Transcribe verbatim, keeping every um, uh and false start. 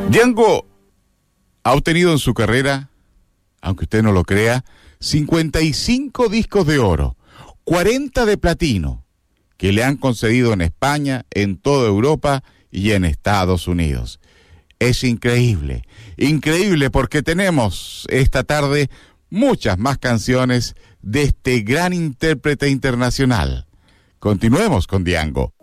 Django ha obtenido en su carrera, aunque usted no lo crea, cincuenta y cinco discos de oro, cuarenta de platino, que le han concedido en España, en toda Europa y en Estados Unidos. Es increíble, increíble porque tenemos esta tarde muchas más canciones de este gran intérprete internacional. Continuemos con Django.